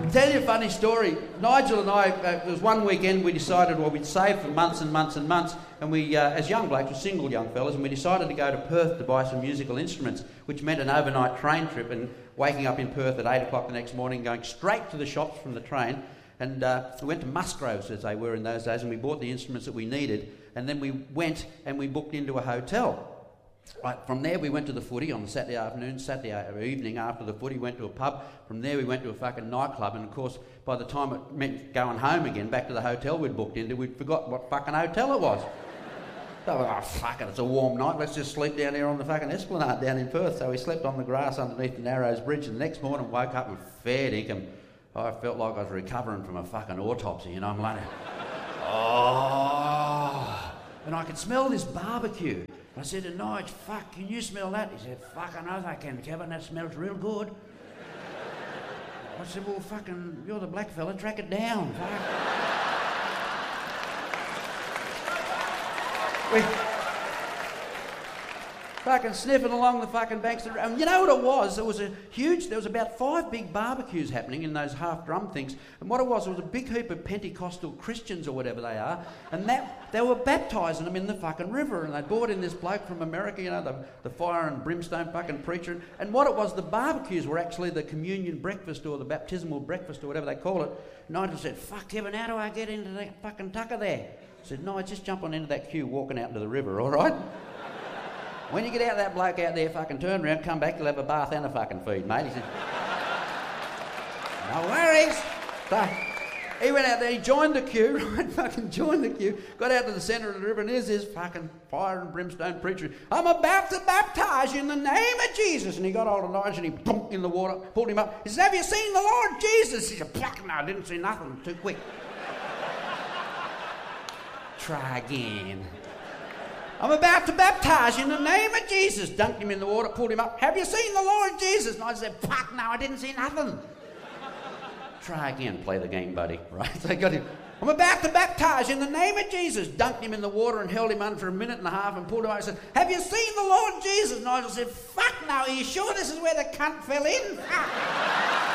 Tell you a funny story. Nigel and I, there was one weekend we decided, well, we'd saved for months and months and months, and we, as young blokes, were single young fellas, and we decided to go to Perth to buy some musical instruments, which meant an overnight train trip, and waking up in Perth at 8 o'clock the next morning, going straight to the shops from the train, and we went to Musgroves, as they were in those days, and we bought the instruments that we needed, and then we went and we booked into a hotel. Right, from there we went to the footy on the Saturday afternoon, Saturday evening after the footy went to a pub. From there we went to a fucking nightclub, and of course by the time it meant going home again, back to the hotel we'd booked into, we'd forgot what fucking hotel it was. So, oh fuck it, it's a warm night, let's just sleep down here on the fucking Esplanade down in Perth. So we slept on the grass underneath the Narrows Bridge, and the next morning woke up with fair dinkum. I felt like I was recovering from a fucking autopsy, you know, I'm like, oh, and I could smell this barbecue. I said to Nige, fuck, can you smell that? He said, fuck, I know they can, Kevin, that smells real good. I said, well, fucking, you're the black fella, track it down, fuck. We fucking sniffing along the fucking banks of the road. And you know what it was? There was about 5 big barbecues happening in those half-drum things. And what it was a big heap of Pentecostal Christians or whatever they are. And they were baptising them in the fucking river. And they brought in this bloke from America, you know, the fire and brimstone fucking preacher. And what it was, the barbecues were actually the communion breakfast or the baptismal breakfast or whatever they call it. Nigel said, fuck, Kevin, how do I get into that fucking tucker there? I said, no, just jump on into that queue walking out into the river, all right? When you get out that bloke out there, fucking turn around, come back, you'll have a bath and a fucking feed, mate. He said, no worries. So he went out there, he joined the queue, right? Fucking joined the queue, got out to the centre of the river, and here's this fucking fire and brimstone preacher. I'm about to baptise you in the name of Jesus. And he got hold of Nigel and he boom in the water, pulled him up. He said, have you seen the Lord Jesus? He said, fuck no, I didn't see nothing, too quick. Try again. I'm about to baptise you in the name of Jesus. Dunked him in the water, pulled him up. Have you seen the Lord Jesus? And I said, fuck no, I didn't see nothing. Try again, play the game, buddy. Right? So I got him. I'm about to baptise you in the name of Jesus. Dunked him in the water and held him under for a minute and a half and pulled him up and said, have you seen the Lord Jesus? And Nigel said, fuck no, are you sure this is where the cunt fell in?